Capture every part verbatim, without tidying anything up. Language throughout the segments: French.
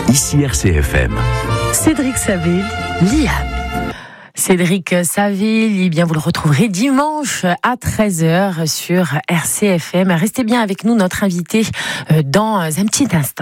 Ici R C F M. Cédric Saville, L I A M. Cédric Saville, eh bien vous le retrouverez dimanche à treize heures sur R C F M. Restez bien avec nous, notre invité, dans un petit instant.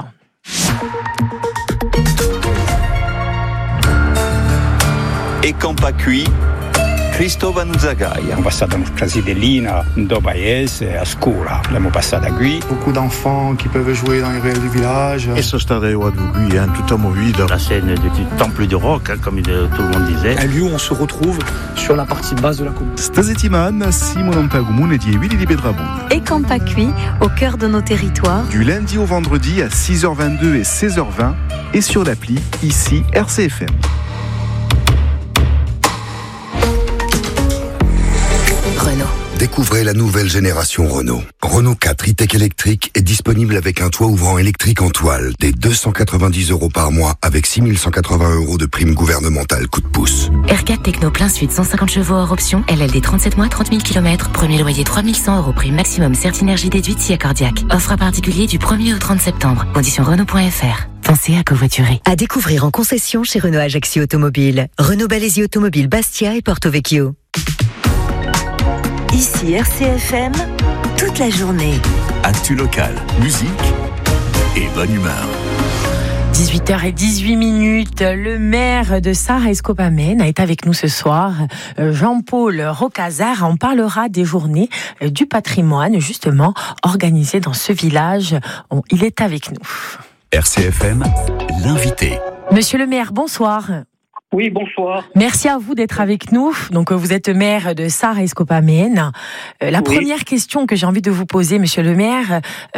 E campa qui Cristóvão Zagaia. Abbiamo passato una Sidellina, due paesi, a scuola. L'abbiamo passata qui. Beaucoup d'enfants qui peuvent jouer dans les ruelles du village. Et ce stade est hein, tout à movida. La scène du temple du rock, hein, comme tout le monde disait. Un lieu où on se retrouve sur la partie basse de la commune. Sta settimana siamo nel comune di Willy di Bedrabugna. Et Campacui, au cœur de nos territoires. Du lundi au vendredi à six heures vingt-deux et seize heures vingt et sur l'appli ici R C F M. Découvrez la nouvelle génération Renault. Renault quatre e-Tech électrique est disponible avec un toit ouvrant électrique en toile, dès deux cent quatre-vingt-dix euros par mois, avec six mille cent quatre-vingts euros de prime gouvernementale coup de pouce. R quatre Techno plein sud, cent cinquante chevaux hors option, L L D trente-sept mois, trente mille kilomètres, premier loyer trois mille cent euros, prime maximum Certinergie déduite si accordiaque. Offre à particulier du premier au trente septembre. Conditions Renault point F R. Pensez à covoiturer. À découvrir en concession chez Renault Ajaccio Automobile. Renault Balaisie Automobile Bastia et Porto Vecchio. Ici R C F M, toute la journée. Actu local, musique et bonne humeur. dix-huit heures dix-huit minutes, le maire de Sarra-Escopamène est avec nous ce soir. Jean-Paul Rocazard en parlera des journées du patrimoine, justement, organisées dans ce village. Il est avec nous. R C F M, l'invité. Monsieur le maire, bonsoir. Oui, bonsoir. Merci à vous d'être avec nous. Donc, vous êtes maire de Sarra-Escopamène. Euh, la oui. première question que j'ai envie de vous poser, monsieur le maire,